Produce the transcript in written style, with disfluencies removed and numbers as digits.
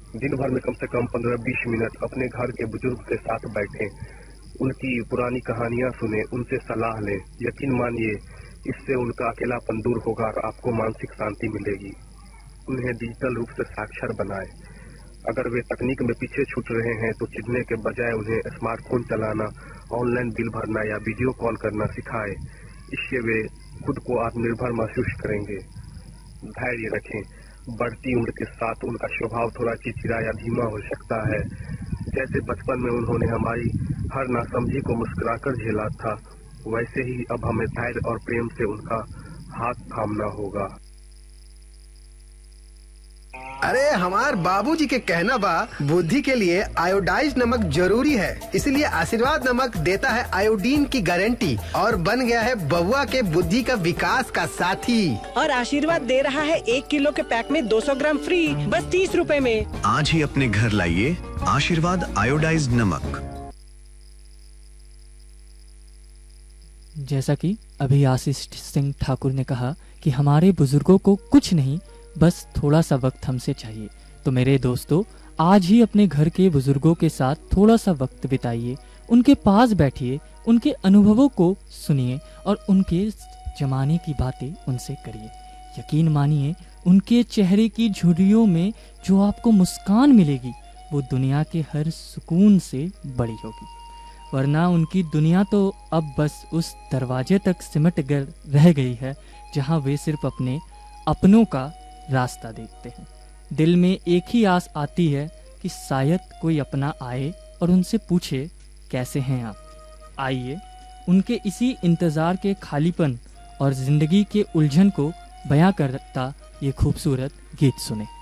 दिन भर में कम से कम 15-20 मिनट अपने घर के बुजुर्ग के साथ बैठें, उनकी पुरानी कहानियां सुने, उनसे सलाह लें। यकीन मानिए इससे उनका अकेलापन दूर होगा और आपको मानसिक शांति मिलेगी। उन्हें डिजिटल रूप से साक्षर बनाएं। अगर वे तकनीक में पीछे छूट रहे हैं तो चिढ़ने के बजाय उन्हें स्मार्टफोन चलाना, ऑनलाइन बिल भरना या वीडियो कॉल करना सिखाएं। इससे वे खुद को आत्मनिर्भर महसूस करेंगे। धैर्य रखें, बढ़ती उम्र के साथ उनका स्वभाव थोड़ा चिड़चिड़ा या धीमा हो सकता है। जैसे बचपन में उन्होंने हमारी हर नासमझी को मुस्कुराकर झेला था, वैसे ही अब हमें धैर्य और प्रेम से उनका हाथ थामना होगा। अरे हमार बाबूजी के कहना बा, बुद्धि के लिए आयोडाइज नमक जरूरी है, इसलिए आशीर्वाद नमक देता है आयोडीन की गारंटी और बन गया है बबुआ के बुद्धि का विकास का साथी। और आशीर्वाद दे रहा है 1 किलो के पैक में 200 ग्राम फ्री, बस 30 रुपए में। आज ही अपने घर लाइए आशीर्वाद आयोडाइज नमक। जैसा कि अभी आशीष सिंह ठाकुर ने कहा कि हमारे बुजुर्गों को कुछ नहीं, बस थोड़ा सा वक्त हमसे चाहिए। तो मेरे दोस्तों, आज ही अपने घर के बुजुर्गों के साथ थोड़ा सा वक्त बिताइए, उनके पास बैठिए, उनके अनुभवों को सुनिए और उनके जमाने की बातें उनसे करिए। यकीन मानिए उनके चेहरे की झुर्रियों में जो आपको मुस्कान मिलेगी वो दुनिया के हर सुकून से बड़ी होगी। वरना उनकी दुनिया तो अब बस उस दरवाजे तक सिमट कर रह गई है जहां वे सिर्फ अपने अपनों का रास्ता देखते हैं। दिल में एक ही आस आती है कि शायद कोई अपना आए और उनसे पूछे कैसे हैं आप। आइए उनके इसी इंतज़ार के खालीपन और जिंदगी के उलझन को बयां करता ये खूबसूरत गीत सुने।